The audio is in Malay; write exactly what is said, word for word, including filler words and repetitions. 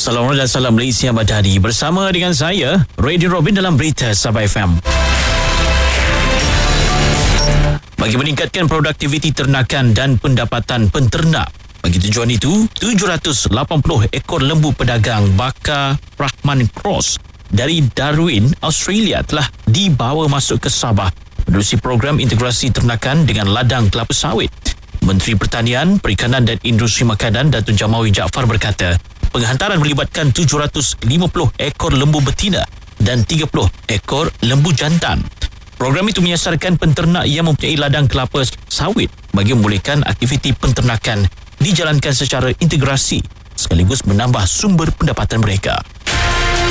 Salam dan salam Malaysia Madani. Bersama dengan saya, Radio Robin dalam Berita Sabah F M. Bagi meningkatkan produktiviti ternakan dan pendapatan penternak, bagi tujuan itu, tujuh ratus lapan puluh ekor lembu pedagang Baka Rahman Cross dari Darwin, Australia telah dibawa masuk ke Sabah menerusi program integrasi ternakan dengan ladang kelapa sawit. Menteri Pertanian, Perikanan dan Industri Makanan Datuk Jamawi Jaafar berkata, penghantaran melibatkan tujuh ratus lima puluh ekor lembu betina dan tiga puluh ekor lembu jantan. Program itu menyasarkan penternak yang mempunyai ladang kelapa sawit bagi membolehkan aktiviti penternakan dijalankan secara integrasi sekaligus menambah sumber pendapatan mereka.